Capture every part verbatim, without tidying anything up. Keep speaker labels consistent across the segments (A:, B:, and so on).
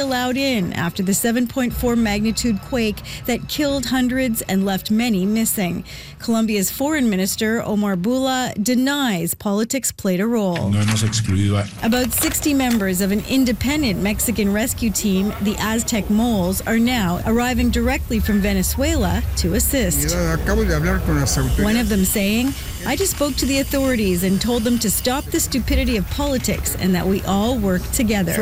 A: allowed in after the seven point four magnitude quake that killed hundreds and left many missing. Colombia's foreign minister, Omar Bula, denies politics played a role.
B: No hemos excluido a-
A: About sixty members of an independent Mexican rescue team, the Aztec Moles, are now arriving directly from Venezuela to assist. One of them saying, "I just spoke to the authorities and told them to stop the stupidity of politics and that we all work together."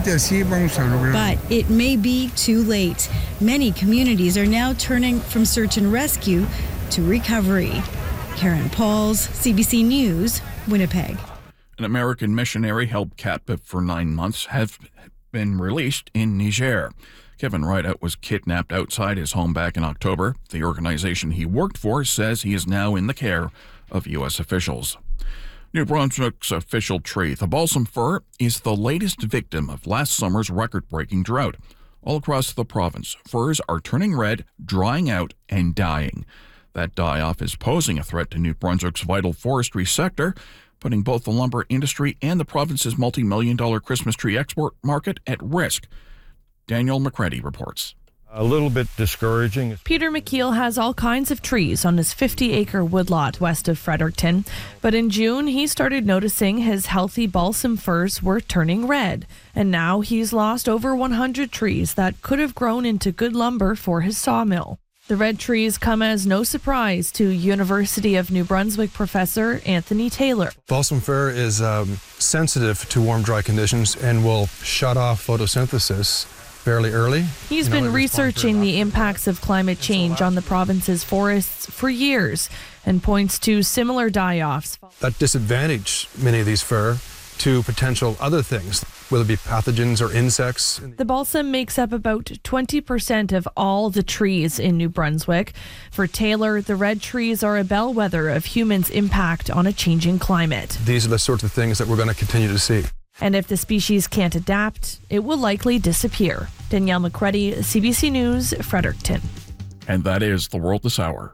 A: But it may be too late. Many communities are now turning from search and rescue to recovery. Karen Pauls, C B C News, Winnipeg.
C: An American missionary held captive for nine months has been released in Niger. Kevin Rideout was kidnapped outside his home back in October. The organization he worked for says he is now in the care of U S officials. New Brunswick's official tree, the balsam fir, is the latest victim of last summer's record-breaking drought. All across the province, firs are turning red, drying out, and dying. That die-off is posing a threat to New Brunswick's vital forestry sector, putting both the lumber industry and the province's multi-million dollar Christmas tree export market at risk. Daniel McCready reports.
D: A little bit discouraging.
E: Peter McKeel has all kinds of trees on his fifty-acre woodlot west of Fredericton. But in June, he started noticing his healthy balsam firs were turning red. And now he's lost over one hundred trees that could have grown into good lumber for his sawmill. The red trees come as no surprise to University of New Brunswick professor Anthony Taylor.
F: Balsam fir is um, sensitive to warm, dry conditions and will shut off photosynthesis fairly early.
E: He's
F: you know,
E: been researching the impacts of climate change on the province's forests for years and points to similar die-offs.
F: That disadvantage many of these fir to potential other things, whether it be pathogens or insects.
E: The balsam makes up about twenty percent of all the trees in New Brunswick. For Taylor, the red trees are a bellwether of humans' impact on a changing climate.
F: These are the sorts of things that we're going to continue to see.
E: And if the species can't adapt, it will likely disappear. Danielle McCready, C B C News, Fredericton.
C: And that is the world this hour.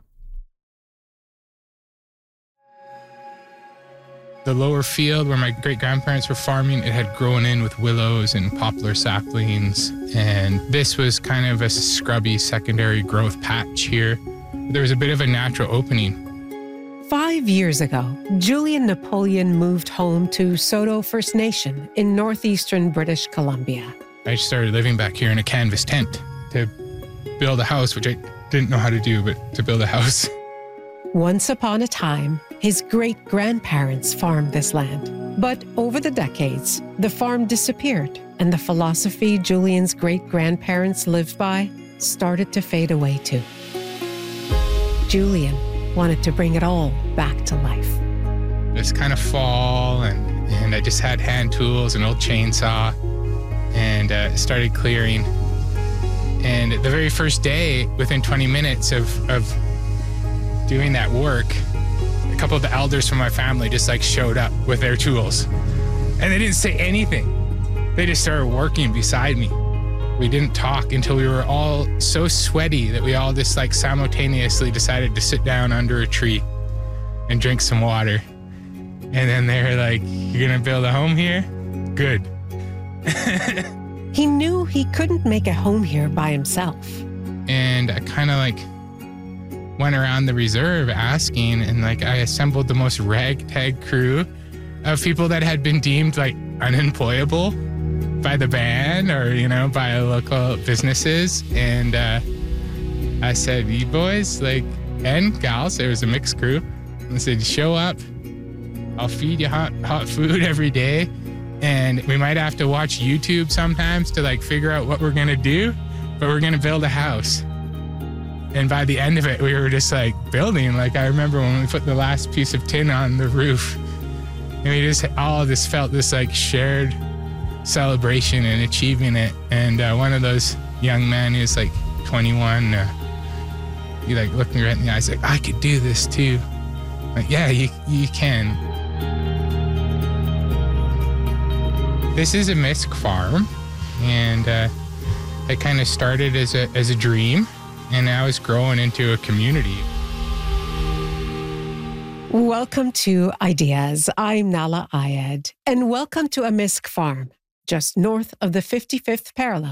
G: The lower field where my great-grandparents were farming, it had grown in with willows and poplar saplings. And this was kind of a scrubby secondary growth patch here. There was a bit of a natural opening.
H: Five years ago, Julian Napoleon moved home to Saulteaux First Nation in northeastern British Columbia.
G: I started living back here in a canvas tent to build a house, which I didn't know how to do, but to build a house.
H: Once upon a time, his great-grandparents farmed this land. But over the decades, the farm disappeared, and the philosophy Julian's great-grandparents lived by started to fade away too. Julian wanted to bring it all back to life.
G: It's kind of fall, and, and I just had hand tools, an old chainsaw, and uh, started clearing. And the very first day, within twenty minutes of, of doing that work, a couple of the elders from my family just like showed up with their tools. And they didn't say anything. They just started working beside me. We didn't talk until we were all so sweaty that we all just like simultaneously decided to sit down under a tree and drink some water. And then they were like, "You're gonna build a home here? Good."
H: He knew he couldn't make a home here by himself.
G: And I kind of like went around the reserve asking, and like I assembled the most ragtag crew of people that had been deemed like unemployable by the band or, you know, by local businesses. And uh, I said, "You boys, like, and gals," there was a mixed crew. I said, "Show up. I'll feed you hot, hot food every day. And we might have to watch YouTube sometimes to like figure out what we're gonna do, but we're gonna build a house." And by the end of it, we were just like building. Like I remember when we put the last piece of tin on the roof, and we just all just felt this like shared celebration and achieving it. And uh, one of those young men, he was like twenty-one, uh, he like looked me right in the eyes, like, "I could do this too." Like, yeah, you you can. This is a Misk farm, and uh, it kind of started as a as a dream, and now it's growing into a community.
H: Welcome to Ideas. I'm Nala Ayed, and welcome to a Misk farm, just north of the fifty-fifth parallel